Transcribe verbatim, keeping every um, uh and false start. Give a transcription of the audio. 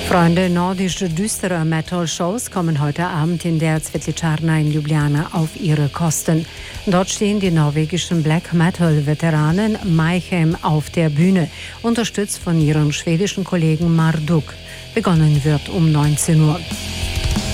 Freunde nordischer düsterer Metal-Shows kommen heute Abend in der Svetličarna in Ljubljana auf ihre Kosten. Dort stehen die norwegischen Black-Metal-Veteranen Mayhem auf der Bühne, unterstützt von ihren schwedischen Kollegen Marduk. Begonnen wird um neunzehn Uhr.